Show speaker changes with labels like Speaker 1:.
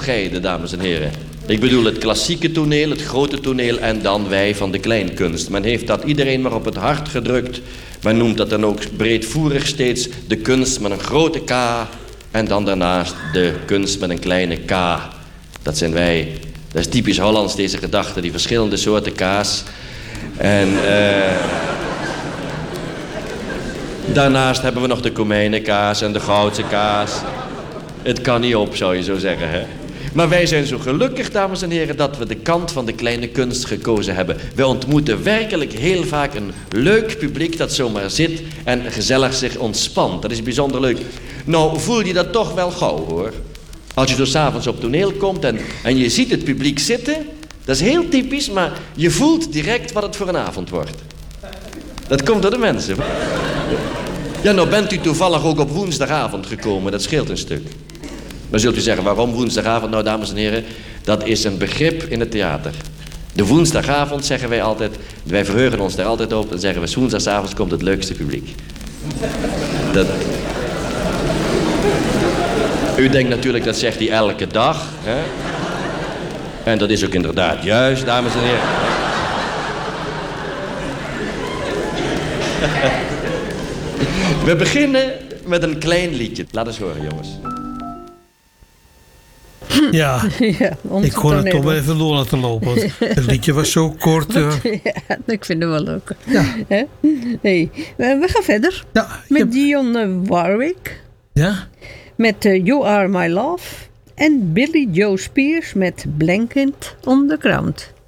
Speaker 1: onderscheiden, dames en heren. Ik bedoel het klassieke toneel, het grote toneel en dan wij van de kleinkunst. Men heeft dat iedereen maar op het hart gedrukt. Men noemt dat dan ook breedvoerig steeds de kunst met een grote K en dan daarnaast de kunst met een kleine K. Dat zijn wij. Dat is typisch Hollands, deze gedachte, die verschillende soorten K's. En daarnaast hebben we nog de komijnenkaas en de goudse kaas. Het kan niet op, zou je zo zeggen, hè? Maar wij zijn zo gelukkig, dames en heren, dat we de kant van de kleine kunst gekozen hebben. Wij ontmoeten werkelijk heel vaak een leuk publiek dat zomaar zit en gezellig zich ontspant. Dat is bijzonder leuk. Nou, voel je dat toch wel gauw, hoor. Als je zo 's avonds op toneel komt en je ziet het publiek zitten, dat is heel typisch, maar je voelt direct wat het voor een avond wordt. Dat komt door de mensen. Ja, nou bent u toevallig ook op woensdagavond gekomen, dat scheelt een stuk. Maar zult u zeggen, waarom woensdagavond? Nou, dames en heren, dat is een begrip in het theater. De woensdagavond zeggen wij altijd, wij verheugen ons daar altijd op en zeggen we, 's woensdagavond komt het leukste publiek. Dat... U denkt natuurlijk, dat zegt hij elke dag, hè? En dat is ook inderdaad juist, dames en heren. We beginnen met een klein liedje. Laat eens horen, jongens.
Speaker 2: Ja, ik kon het toch wel even door laten lopen. Want het liedje was zo kort.
Speaker 3: Ja, ik vind het wel leuk.
Speaker 2: Ja.
Speaker 3: Hey, we gaan verder met Dionne Warwick.
Speaker 2: Ja?
Speaker 3: Met You Are My Love. En Billy Joe Spears met Blanket on the Ground.